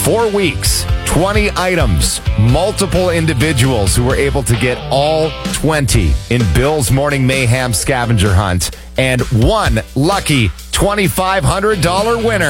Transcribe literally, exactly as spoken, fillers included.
Four weeks, twenty items, multiple individuals who were able to get all twenty in Bill's Morning Mayhem scavenger hunt, and one lucky twenty-five hundred dollars winner.